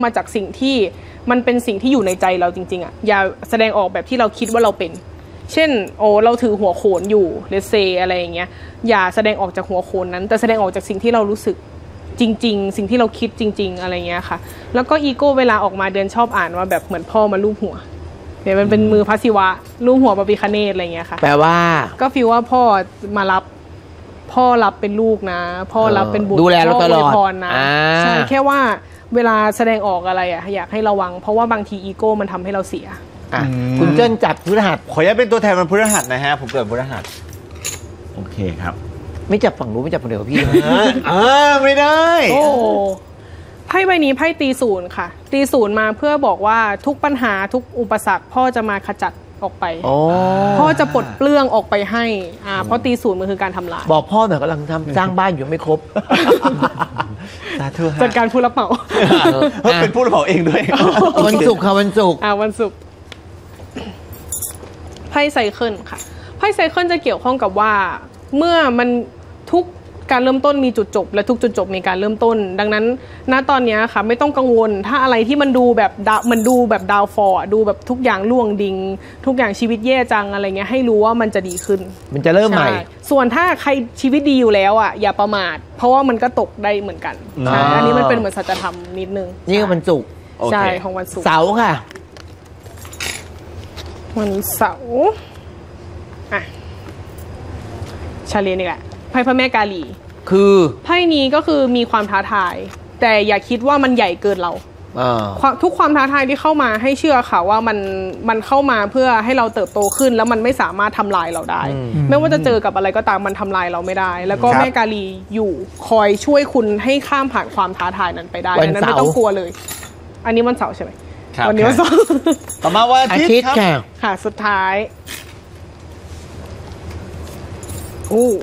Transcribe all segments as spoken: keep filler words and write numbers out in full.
มาจากสิ่งที่มันเป็นสิ่งที่อยู่ในใจเราจริงๆอ่ะอย่าแสดงออกแบบที่เราคิดว่าเราเป็นเช่นโอ้เราถือหัวโขนอยู่เลเซอะไรอย่างเงี้ยอย่าแสดงออกจากหัวโขนนั้นแต่แสดงออกจากสิ่งที่เรารู้สึกจริงๆสิ่งที่เราคิดจริงๆอะไรเงี้ยค่ะแล้วก็อีโก้เวลาออกมาเดินชอบอ่านว่าแบบเหมือนพ่อมาลูบหัวเนี่ยมันเป็นมือพระศิวะลูบหัวพระพิฆเนศอะไรเงี้ยค่ะแปลว่าก็ฟีลว่าพ่อมารับพ่อรับเป็นลูกนะพ่อรับเป็นบุตรดูแลเราตลอดนะใช่แค่ว่าเวลาแสดงออกอะไรอะอยากให้ระวังเพราะว่าบางทีอีโก้มันทำให้เราเสียคุณเจิ้นจับพฤหัสขออนุญาตเป็นตัวแทนวันพฤหัสนะฮะผมเกิดพฤหัสโอเคครับไม่จับฝั่งนู้นไม่จับฝั่งเดียวพี่อ่าไม่ได้โอ้ไพ่ใบนี้ไพ่ตีศูนย์ค่ะตีศูนย์มาเพื่อบอกว่าทุกปัญหาทุกอุปสรรคพ่อจะมาขจัดออกไปพ่อจะปลดเปลื้องออกไปให้อ่าเพราะตีศูนย์มันคือการทำลายบอกพ่อหน่อยกำลังทำสร้างบ้านอยู่ไม่ครบสาธุจัดการผู้รับเหมาเป็นผู้รับเหมาเองด้วยวันศุกร์ค่ะวันศุกร์อ่าวันศุกร์ไพ่ไซเคิลค่ะไพ่ไซเคิลจะเกี่ยวข้องกับว่าเมื่อมันทุกการเริ่มต้นมีจุดจบและทุกจุดจบมีการเริ่มต้นดังนั้นณตอนนี้ค่ะไม่ต้องกังวลถ้าอะไรที่มันดูแบบมันดูแบบดาวฟอร์ดูแบบทุกอย่างล่วงดิ่งทุกอย่างชีวิตแย่จังอะไรเงี้ยให้รู้ว่ามันจะดีขึ้นมันจะเริ่มใหม่ส่วนถ้าใครชีวิตดีอยู่แล้วอ่ะอย่าประมาทเพราะว่ามันก็ตกได้เหมือนกันใช่อันนี้มันเป็นเหมือนสัจธรรมนิดนึงนี่ก็วันศุกร์ใช่ของวันศุกร์เสาร์ค่ะวันเสาร์อ่ะชาเลนนี่แหละไพ่พระแม่กาลีคือไพ่นี้ก็คือมีความท้าทายแต่อย่าคิดว่ามันใหญ่เกินเราทุกความท้าทายที่เข้ามาให้เชื่อค่ะว่ามันมันเข้ามาเพื่อให้เราเติบโตขึ้นแล้วมันไม่สามารถทำลายเราได้ไม่ว่าจะเจอกับอะไรก็ตามมันทำลายเราไม่ได้แล้วก็แม่กาลีอยู่คอยช่วยคุณให้ข้ามผ่านความท้าทายนั้นไปได้ดังนั้นไม่ต้องกลัวเลยอันนี้วันเสาร์ใช่ไหมวันนี้วันเสาร์ต่อมาวันอาทิตย์ครับค่ะสุดท้ายโอ้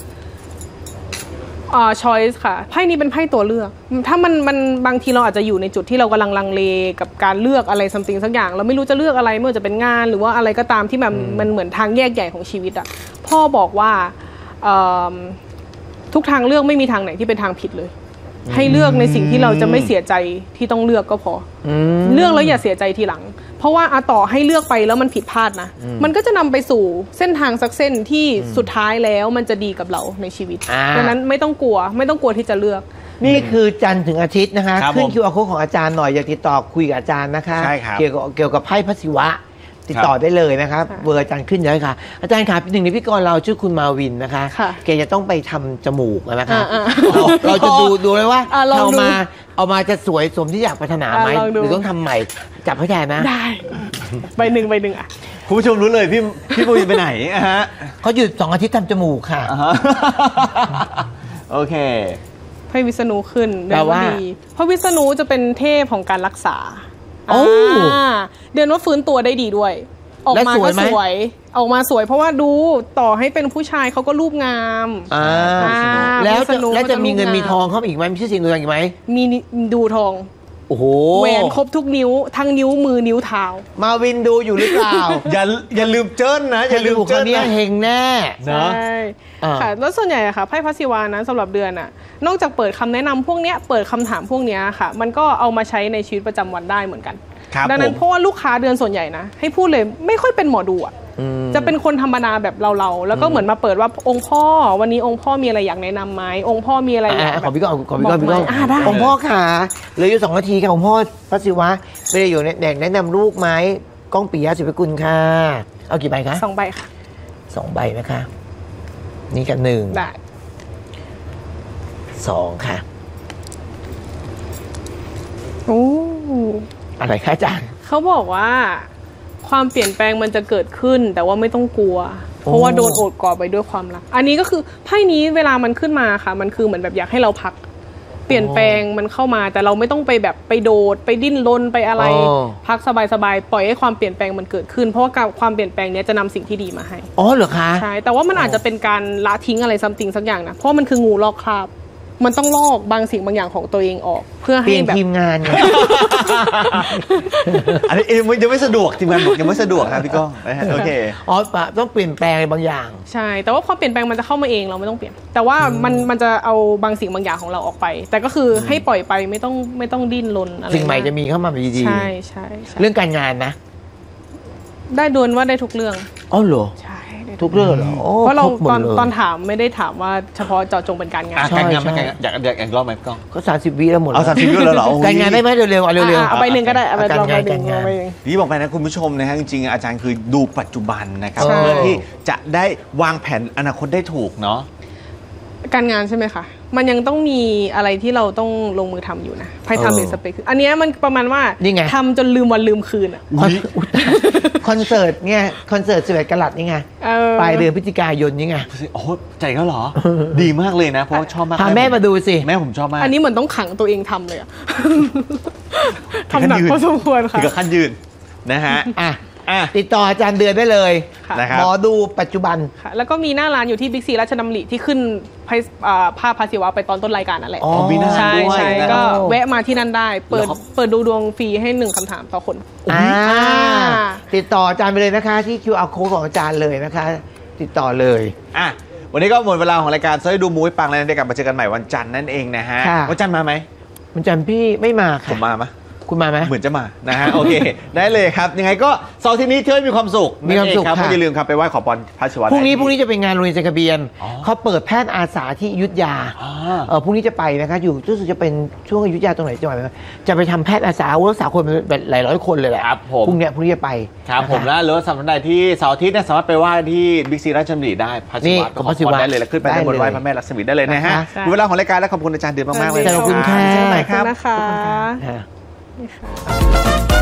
อ่า choice ค่ะไพ่นี้เป็นไพ่ตัวเลือกถ้ามันมันบางทีเราอาจจะอยู่ในจุดที่เรากำลังลังเลกับการเลือกอะไร something สักอย่างเราไม่รู้จะเลือกอะไรไม่ว่าจะเป็นงานหรือว่าอะไรก็ตามที่มันมันเหมือนทางแยกใหญ่ของชีวิตอ่ะพ่อบอกว่าทุกทางเลือกไม่มีทางไหนที่เป็นทางผิดเลยให้เลือกในสิ่งที่เราจะไม่เสียใจที่ต้องเลือกก็พอเลือกแล้วอย่าเสียใจทีหลังเพราะว่าอาต่อให้เลือกไปแล้วมันผิดพลาดนะมันก็จะนำไปสู่เส้นทางสักเส้นที่สุดท้ายแล้วมันจะดีกับเราในชีวิตดังนั้นไม่ต้องกลัวไม่ต้องกลัวที่จะเลือกนี่คือจันทร์ถึงอาทิตย์นะคะขึ้น คิว อาร์ โค้ดของอาจารย์หน่อยอยากติดต่อคุยกับอาจารย์นะคะเกี่ยวกับเกี่ยวกับไพ่พระศิวะติดต่อได้เลยนะครับเบอร์อาจารย์ขึ้นเลยค่ะอาจารย์ค่ะหนึ่งในพิธีกรเราชื่อคุณมาวินนะคะแกจะต้องไปทำจมูกนะคะเราจะดูดูเลยว่าเอามาเอามาจะสวยสมที่อยากปรารถนาไหมหรือต้องทำใหม่จับให้แทนนะได้ใบหนึ่งใบหนึ่งอ่ะคุณผู้ชมรู้เลยพี่พี่ปุ้ยไปไหนฮะเขาหยุดสองอาทิตย์ทำจมูกค่ะโอเคพระวิษณุขึ้นเดือนว่าดีพระวิษณุจะเป็นเทพของการรักษาโอ้เดือนว่าฟื้นตัวได้ดีด้วยออกมาก็สวยออกมาสวยเพราะว่าดูต่อให้เป็นผู้ชายเขาก็รูปงามแล้วแล้วจะมีเงินมีทองเข้าอีกไหมมีชื่อเสียงอะไรอีกไหมมีดูทองโอ้โหแหวนครบทุกนิ้วทั้งนิ้วมือนิ้วเท้ามาวินดูอยู่หรือเปล่าอย่าอย่าลืมเจิ้นนะอย่าลืมเจิ้นนะเฮงแน่ใช่ค่ะแล้วส่วนใหญ่อะค่ะไพ่พระศิวานะสำหรับเดือนอะนอกจากเปิดคำแนะนำพวกเนี้ยเปิดคำถามพวกเนี้ยค่ะมันก็เอามาใช้ในชีวิตประจำวันได้เหมือนกันดังนั้นเพราะว่าลูกค้าเดือนส่วนใหญ่นะให้พูดเลยไม่ค่อยเป็นหมอดูอ่ะจะเป็นคนธรรมดาแบบเราๆแล้วก็เหมือนมาเปิดว่าองค์พ่อวันนี้องค์พ่อมีอะไรอยากแนะนำไหมองค์พ่อมีอะไรอยากขอพี่ก็ขอพี่ก็พี่ก็องค์พ่อขาเหลืออยู่สองนาทีค่ะองค์พ่อพระศิวะไม่ได้อยู่ในแนะนำลูกไหมก้องปิยะศิวกุลค่ะเอากี่ใบคะสองใบค่ะสองใบนะคะนี่กันหนึ่งได้สองค่ะโอ้อะไรคะอาจารย์เขาบอกว่าความเปลี่ยนแปลงมันจะเกิดขึ้นแต่ว่าไม่ต้องกลัวเพราะว่าโดนโอบกอดไปด้วยความรักอันนี้ก็คือไพ่นี้เวลามันขึ้นมาค่ะมันคือเหมือนแบบอยากให้เราพักเปลี่ยนแปลงมันเข้ามาแต่เราไม่ต้องไปแบบไปโดดไปดิ้นรนไปอะไรพักสบายๆปล่อยให้ความเปลี่ยนแปลงมันเกิดขึ้นเพราะว่าความเปลี่ยนแปลงนี้จะนำสิ่งที่ดีมาให้อ๋อเหรอคะใช่แต่ว่ามันอาจจะเป็นการละทิ้งอะไรซัมติงสักอย่างนะเพราะมันคืองูลอกคราบมันต้องลอกบางสิ่งบางอย่างของตัวเองออกเพื่อเปให้ลี่ยนแบบทีมงานไงอันนี้ยังไม่สะดวกทีมงานบอกยังไม่สะดวกครับพี่ก้องนะฮะโอเคอ๋อต้องเปลี่ยนแปลงอะไรบางอย่างใช่แต่ว่าความเปลี่ยนแปลงมันจะเข้ามาเองเราไม่ต้องเปลี่ยนแต่ว่ามันมันจะเอาบางสิ่งบางอย่างของเราออกไปแต่ก็คือให้ปล่อยไปไม่ต้องไม่ต้องดิ้นรนอะไรสิ่งใหม่จะมีเข้ามาดีๆใช่ใช่เรื่องการงานนะได้ดวนว่าได้ทุกเรื่องอ๋อเหรอใช่ทุกเรื่องเหรอเพราะเราตอนตอนถามไม่ได้ถามว่าเฉพาะเจาะจงเป็นการงานการงานไม่อยากอยากอยากรอบไหมพี่ก้องก็สามสิบวิแล้วหมดเอาสามสิบวิแล้วเหรอการงานได้ไหมเร็วๆเอาเร็วๆเอาไปหนึ่งก็ได้เอาไปลองไปหนึ่งนี่บอกไปนะคุณผู้ชมนะฮะจริงๆอาจารย์คือดูปัจจุบันนะครับเพื่อที่จะได้วางแผนอนาคตได้ถูกเนาะการงานใช่ไหมคะมันยังต้องมีอะไรที่เราต้องลงมือทำอยู่นะไพ่ทำเป็นสเปคอันนี้มันประมาณว่าทำจนลืมวันลืมคืนอ่ะคอนเสิร์ตเนี่ยคอนเสิร์ตสิบเอ็ดกะรัตนี่ไงปลายเดือนพฤศจิกายนนี่ไงโอ้ใจก็หรอดีมากเลยนะเพราะชอบมากพาแม่มาดูสิแม่ผมชอบมากอันนี้เหมือนต้องขังตัวเองทำเลยอ่ะทำหนักพอสมควรค่ะถึงกับขั้นยืนนะฮะติดต่ออาจารย์เดือนได้เลยหมอดูปัจจุบันแล้วก็มีหน้าร้านอยู่ที่บิ๊กซีราชดำริที่ขึ้นภาพพาศิวะไปตอนต้นรายการนั่นแหละอ๋อมีหน้าร้านด้วยใช่ก็แวะมาที่นั่นได้เปิดเปิดดูดวงฟรีให้หนึ่งคำถามต่อคนติดต่ออาจารย์ไปเลยนะคะที่ คิว อาร์ Code ของอาจารย์เลยนะคะติดต่อเลยอ่ะวันนี้ก็หมดเวลาของรายการซอยดูมูให้ปังแล้วเดี๋ยวกลับมาเจอกันใหม่วันจันทร์นั่นเองนะฮะวันจันทร์มาไหมวันจันทร์พี่ไม่มาค่ะผมมาไหมคุณมาไหมเหมือนจะมานะฮะโอเคได้เลยครับยังไงก็เสาร์ที่นี้เที่ยวมีความสุขมีความสุขครับอย่าลืมครับไปไหว้ขอพรพระศิวะพรุ่งนี้พรุ่งนี้จะเป็นงานโรงเรียนใจกระเบียนเขาเปิดแพทย์อาสาที่อยุธยาเออพรุ่งนี้จะไปนะคะอยู่รู้สึกจะเป็นช่วงอยุธยาตรงไหนจังหวัดไหนจะไปทำแพทย์อาสารักษาคนเป็นหลายร้อยคนเลยแหละครับผมพรุ่งนี้พรุ่งนี้จะไปครับผมแล้วหรือสำหรับใดที่เสาร์อาทิตย์เนี่ยสามารถไปไหว้ที่บิ๊กซีราชดำริได้พระศิวะขอพรได้เลยแล้วขึ้นไปด้านบนไหว้พระแม่ลักษมีได้เลยนะฮะเวลาของรายการและขอบคุณอาจารย์เดือนมากๆเลยขอบคุณค่ะขอบคุณนะคะ